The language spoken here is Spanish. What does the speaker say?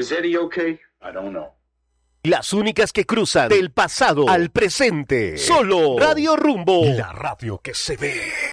Is Eddie okay? I don't know. Las únicas que cruzan del pasado al presente. Solo Radio Rumbo. La radio que se ve.